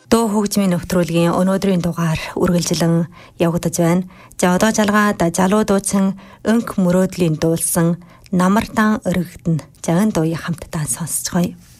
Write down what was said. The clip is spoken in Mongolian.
Дуу хөгжмийн нэвтрүүлгийн өнөөдрийн дугаар үргэлжлэн явагдаж байна. За одоо жалгаад залуу дуучин өнк мөрөөдлийн дуулсан намартан өргөдөн жаган дууийг хамтдаа сонсцгоё.